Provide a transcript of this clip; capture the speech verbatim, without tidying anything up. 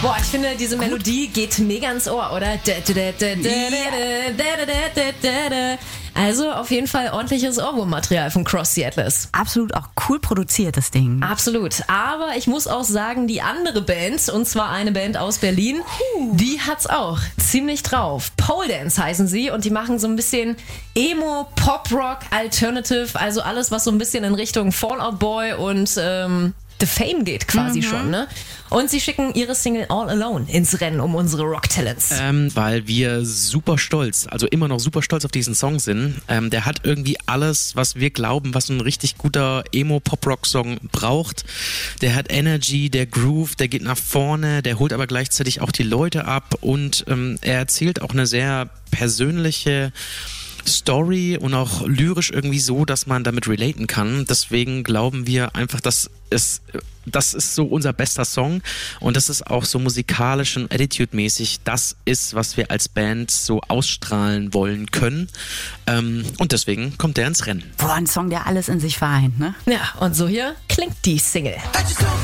Boah, ich finde, diese Melodie geht mega ins Ohr, oder? Also auf jeden Fall ordentliches Ohrwurmmaterial von Cross the Atlas. Absolut auch cool produziert, das Ding. Absolut. Aber ich muss auch sagen, die andere Band, und zwar eine Band aus Berlin, die hat's auch ziemlich drauf. Pole Dance heißen sie und die machen so ein bisschen Emo, Pop-Rock, Alternative, also alles, was so ein bisschen in Richtung Fall Out Boy und ähm, The Fame geht quasi mhm. schon, ne? Und sie schicken ihre Single All Alone ins Rennen um unsere Rock-Talents. Ähm, weil wir super stolz, also immer noch super stolz auf diesen Song sind. Ähm, der hat irgendwie alles, was wir glauben, was ein richtig guter Emo-Pop-Rock-Song braucht. Der hat Energy, der Groove, der geht nach vorne, der holt aber gleichzeitig auch die Leute ab und ähm, er erzählt auch eine sehr persönliche Story und auch lyrisch irgendwie so, dass man damit relaten kann. Deswegen glauben wir einfach, dass es, das ist so unser bester Song und das ist auch so musikalisch und attitude-mäßig das ist, was wir als Band so ausstrahlen wollen können. Ähm, und deswegen kommt der ins Rennen. Boah, ein Song, der alles in sich vereint, ne? Ja, und so hier klingt die Single.